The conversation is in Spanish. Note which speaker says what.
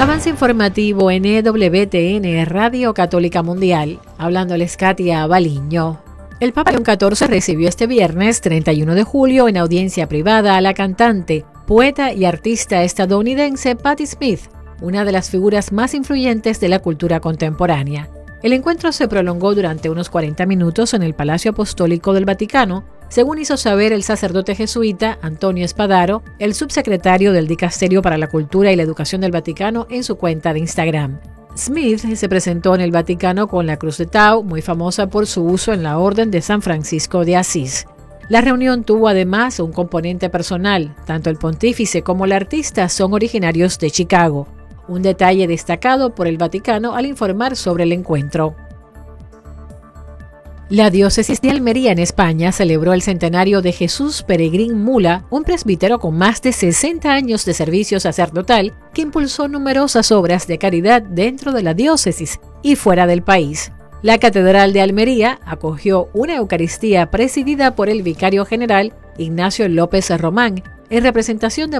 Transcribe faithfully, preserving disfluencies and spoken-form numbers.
Speaker 1: Avance informativo en E W T N Radio Católica Mundial. Hablándoles Katia Baliño. El Papa León catorce recibió este viernes treinta y uno de julio en audiencia privada a la cantante, poeta y artista estadounidense Patti Smith, una de las figuras más influyentes de la cultura contemporánea. El encuentro se prolongó durante unos cuarenta minutos en el Palacio Apostólico del Vaticano, según hizo saber el sacerdote jesuita Antonio Spadaro, el subsecretario del Dicasterio para la Cultura y la Educación del Vaticano, en su cuenta de Instagram. Smith se presentó en el Vaticano con la Cruz de Tau, muy famosa por su uso en la Orden de San Francisco de Asís. La reunión tuvo además un componente personal. Tanto el pontífice como la artista son originarios de Chicago. Un detalle destacado por el Vaticano al informar sobre el encuentro. La diócesis de Almería en España celebró el centenario de Jesús Peregrín Mula, un presbítero con más de sesenta años de servicio sacerdotal que impulsó numerosas obras de caridad dentro de la diócesis y fuera del país. La Catedral de Almería acogió una Eucaristía presidida por el vicario general Ignacio López Román, en representación de